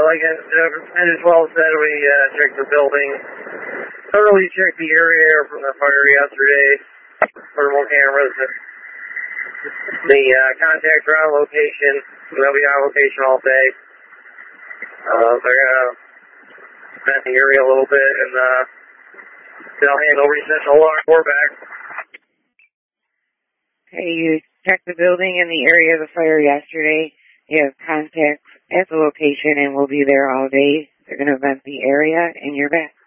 like I as well said, we checked the building. Thoroughly checked the area from the fire yesterday. Thermal cameras. The contacts are on location. They'll be on location all day. They're going to spend the area a little bit, and they'll handle recessal alarm. We're back. Okay, you checked the building and the area of the fire yesterday. You have contacts at the location and will be there all day. They're going to vent the area, and you're back.